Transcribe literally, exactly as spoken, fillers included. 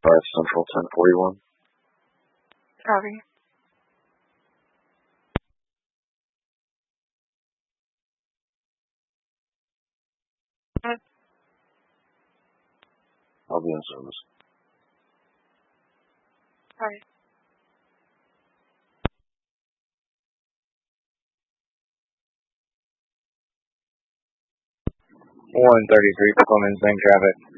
five Central, ten forty-one. Copy. I'll be in service. Copy. one thirty-three, Performance Bank traffic.